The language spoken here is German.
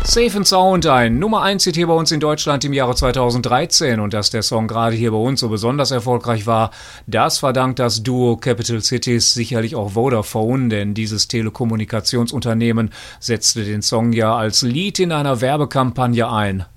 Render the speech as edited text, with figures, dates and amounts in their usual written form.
Safe and Sound, ein Nummer 1 Hit hier bei uns in Deutschland im Jahre 2013, und dass der Song gerade hier bei uns so besonders erfolgreich war, das verdankt das Duo Capital Cities sicherlich auch Vodafone, denn dieses Telekommunikationsunternehmen setzte den Song ja als Lied in einer Werbekampagne ein.